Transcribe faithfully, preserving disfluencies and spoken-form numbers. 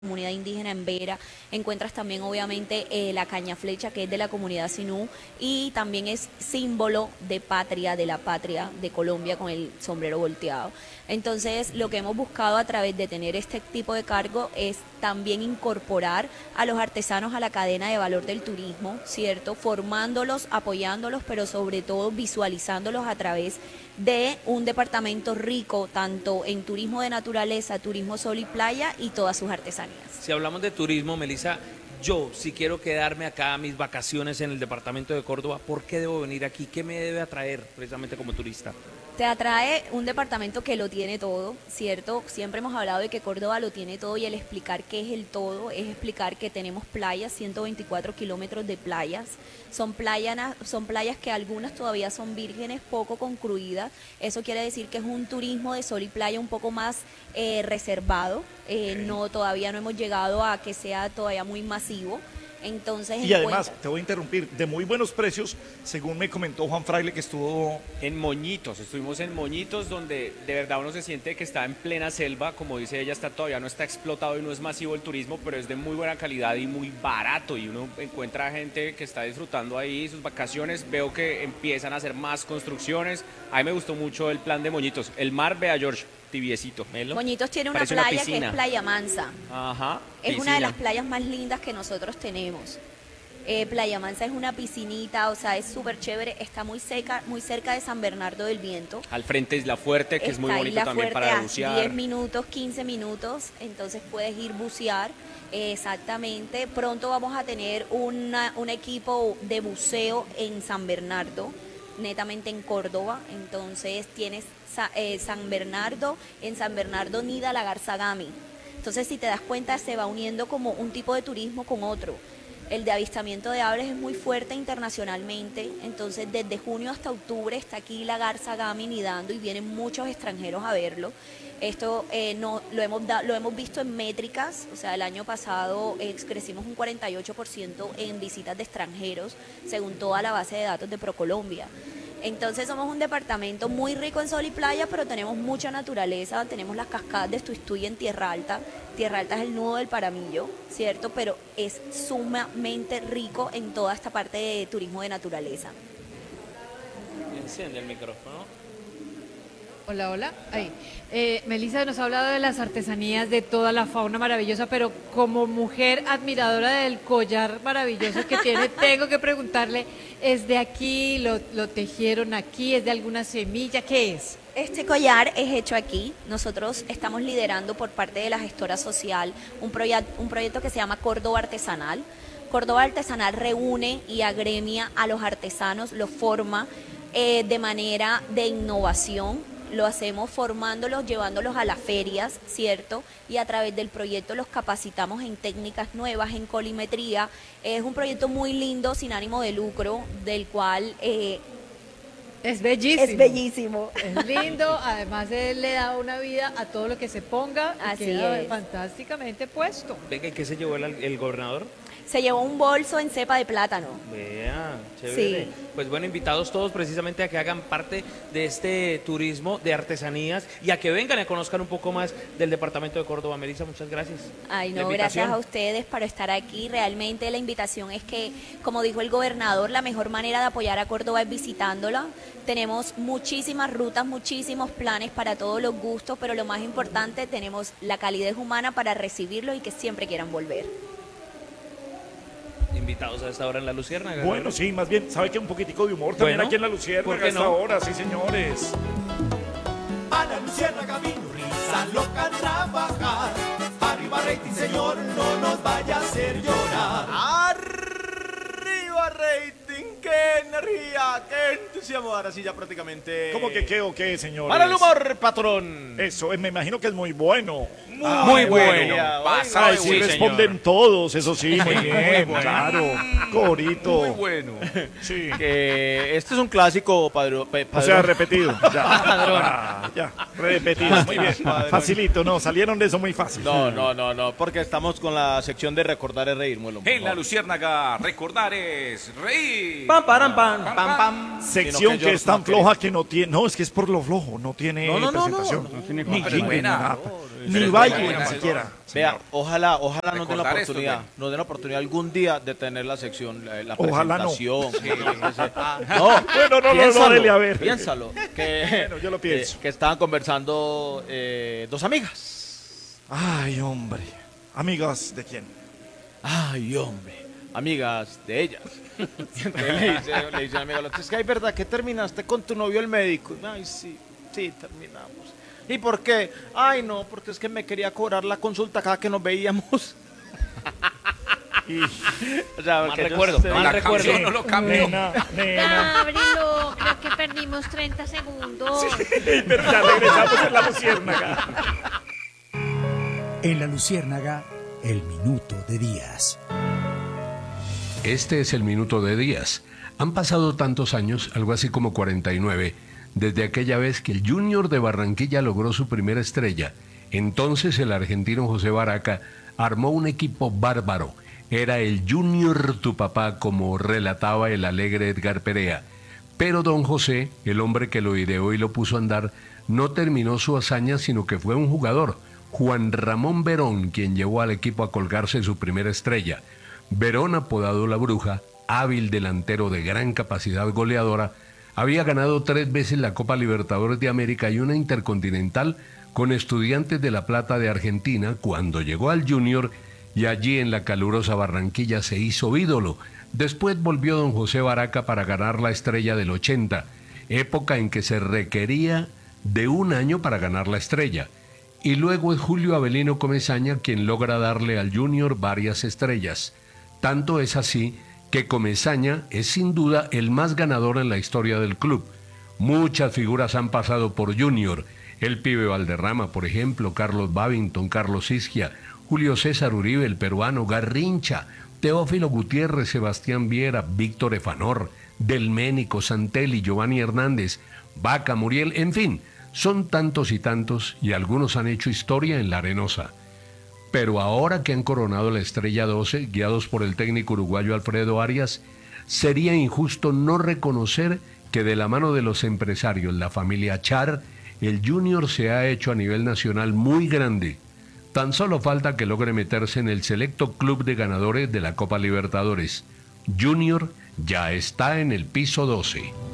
comunidad indígena en Vera, encuentras también obviamente eh, la caña flecha que es de la comunidad Sinú y también es símbolo de patria, de la patria de Colombia con el sombrero volteado. Entonces lo que hemos buscado a través de tener este tipo de cargo es también incorporar a los artesanos a la cadena de valor del turismo, ¿cierto? Formándolos, apoyándolos, pero sobre todo visualizándolos a través de un departamento rico tanto en turismo de naturaleza, turismo sol y playa y todas sus artesanías. Si hablamos de turismo, Melissa, yo si quiero quedarme acá mis vacaciones en el departamento de Córdoba, ¿por qué debo venir aquí? ¿Qué me debe atraer precisamente como turista? Te atrae un departamento que lo tiene todo, ¿cierto? Siempre hemos hablado de que Córdoba lo tiene todo y el explicar qué es el todo es explicar que tenemos playas, ciento veinticuatro kilómetros de playas, son playas, son playas que algunas todavía son vírgenes, poco concluidas, eso quiere decir que es un turismo de sol y playa un poco más eh, reservado, eh, no todavía no hemos llegado a que sea todavía muy masivo. Entonces, y además, te voy a interrumpir, de muy buenos precios, según me comentó Juan Fraile que estuvo... En Moñitos, estuvimos en Moñitos, donde de verdad uno se siente que está en plena selva, como dice ella, está todavía no está explotado y no es masivo el turismo, pero es de muy buena calidad y muy barato, y uno encuentra gente que está disfrutando ahí sus vacaciones, veo que empiezan a hacer más construcciones, a mí me gustó mucho el plan de Moñitos, el mar, vea George, tibiecito. Melo. Moñitos tiene una playa que es Playa Mansa. Ajá. Es piscina. Una de las playas más lindas que nosotros tenemos. Eh, Playa Mansa es una piscinita, o sea, es súper chévere, está muy seca, muy cerca de San Bernardo del Viento. Al frente Isla Fuerte, que está es muy bonito Isla también Fuerte para bucear. diez minutos, quince minutos, entonces puedes ir bucear. Eh, exactamente. Pronto vamos a tener una, un equipo de buceo en San Bernardo, netamente en Córdoba, entonces tienes eh, San Bernardo, en San Bernardo nida la garza gami, entonces si te das cuenta se va uniendo como un tipo de turismo con otro. El de avistamiento de aves es muy fuerte internacionalmente, entonces desde junio hasta octubre está aquí la garza gami nidando y vienen muchos extranjeros a verlo. Esto eh, no, lo, hemos da, lo hemos visto en métricas, o sea, el año pasado eh, crecimos un cuarenta y ocho por ciento en visitas de extranjeros, según toda la base de datos de ProColombia. Entonces somos un departamento muy rico en sol y playa, pero tenemos mucha naturaleza, tenemos las cascadas de Estuistuy en Tierra Alta. Tierra Alta es el nudo del Paramillo, ¿cierto? Pero es sumamente rico en toda esta parte de turismo de naturaleza. Enciende el micrófono. Hola, hola. Ahí. Eh, Melissa nos ha hablado de las artesanías, de toda la fauna maravillosa, pero como mujer admiradora del collar maravilloso que tiene, tengo que preguntarle, ¿es de aquí? ¿Lo, lo tejieron aquí? ¿Es de alguna semilla? ¿Qué es? Este collar es hecho aquí. Nosotros estamos liderando por parte de la gestora social un, proye- un proyecto que se llama Córdoba Artesanal. Córdoba Artesanal reúne y agremia a los artesanos, los forma eh, de manera de innovación. Lo hacemos formándolos, llevándolos a las ferias, ¿cierto? Y a través del proyecto los capacitamos en técnicas nuevas, en colimetría. Es un proyecto muy lindo, sin ánimo de lucro, del cual... Eh, es bellísimo. Es bellísimo. Es lindo, además él le da una vida a todo lo que se ponga. Así y queda es. Fantásticamente puesto. Venga, ¿y qué se llevó el, el gobernador? Se llevó un bolso en cepa de plátano. Vea, chévere. Sí. Pues bueno, invitados todos precisamente a que hagan parte de este turismo de artesanías y a que vengan y conozcan un poco más del departamento de Córdoba. Melissa, muchas gracias. Ay, no, gracias a ustedes por estar aquí. Realmente la invitación es que, como dijo el gobernador, la mejor manera de apoyar a Córdoba es visitándola. Tenemos muchísimas rutas, muchísimos planes para todos los gustos, pero lo más importante, tenemos la calidez humana para recibirlo y que siempre quieran volver. Invitados a esta hora en La Luciérnaga. Bueno, sí, más bien, ¿sabe que un poquitico de humor también Bueno, aquí en La ¿por Luciérnaga qué a esta no? hora? Sí, señores. A la Luciérnaga vino risa loca a trabajar. Arriba rating, señor, no nos vaya a hacer llorar. Arriba rating, qué energía, qué entusiasmo. Ahora sí ya prácticamente... ¿Cómo que qué o qué, señores? Para el humor, patrón. Eso, eh, me imagino que es muy bueno. Muy, Ah, muy bueno. bueno. Pasa, Ay, sí, sí, responden todos, eso sí, muy bien, bueno. claro. Corito. Muy bueno. Sí. Que este es un clásico, padro, pe- O sea, padrón. repetido. Ya. Ah, ya. Repetido. Muy bien. Padrón. Facilito, no, salieron de eso muy fácil. No, no, no, no, porque estamos con la sección de recordar es reír, muelo. En La Luciérnaga, recordar es reír. Pam, param, pam, pam, pam. Sección Sino que, George es tan no quiere. floja que no tiene. No, es que es por lo flojo, no tiene No, no, no, no, presentación. no tiene Ni pero es jingle, ni buena. nada. Ni Valle, ni siquiera. Vea, ojalá, ojalá nos den la Recordar esto, oportunidad, güey. nos den la oportunidad algún día de tener la sección, la, la Ojalá no. presentación. que- que se- Bueno, no, no, no, no, piénsalo, dele, a ver. piénsalo. Que, Bueno, yo lo pienso. Que, que estaban conversando eh, dos amigas. Ay, hombre. Amigas, ¿de quién? Ay, hombre. Amigas de ellas. Y entonces le dice, le dice a la amiga, es que hay verdad que terminaste con tu novio el médico. Ay, sí, sí, terminamos. ¿Y por qué? Ay, no, porque es que me quería cobrar la consulta cada que nos veíamos. O sea, Mal porque ellos recuerdo, se- mal La recuerdo. canción no lo cambió. Nena, nena. Ábrelo, creo que perdimos treinta segundos. Pero ya regresamos en la luciérnaga. En la Luciérnaga, el minuto de Díaz. Este es el minuto de Díaz. Han pasado tantos años, algo así como cuarenta y nueve, desde aquella vez que el Junior de Barranquilla logró su primera estrella. Entonces el argentino José Baraca armó un equipo bárbaro. Era el Junior tu papá, como relataba el alegre Edgar Perea. Pero don José, el hombre que lo ideó y lo puso a andar, no terminó su hazaña, sino que fue un jugador, Juan Ramón Verón, quien llevó al equipo a colgarse su primera estrella. Verón, apodado La Bruja, hábil delantero de gran capacidad goleadora, había ganado tres veces la Copa Libertadores de América y una Intercontinental con Estudiantes de La Plata de Argentina cuando llegó al Junior, y allí en la calurosa Barranquilla se hizo ídolo. Después volvió don José Baraca para ganar la estrella del ochenta, época en que se requería de un año para ganar la estrella. Y luego es Julio Avelino Comesaña quien logra darle al Junior varias estrellas. Tanto es así que Comesaña es sin duda el más ganador en la historia del club. Muchas figuras han pasado por Junior. El Pibe Valderrama, por ejemplo, Carlos Babington, Carlos Isquia, Julio César Uribe, el peruano, Garrincha, Teófilo Gutiérrez, Sebastián Viera, Víctor Efanor, Delménico, Santelli, Giovanni Hernández, Vaca, Muriel, en fin, son tantos y tantos, y algunos han hecho historia en la Arenosa. Pero ahora que han coronado la estrella doce, guiados por el técnico uruguayo Alfredo Arias, sería injusto no reconocer que de la mano de los empresarios, la familia Char, el Junior se ha hecho a nivel nacional muy grande. Tan solo falta que logre meterse en el selecto club de ganadores de la Copa Libertadores. Junior ya está en el piso doce.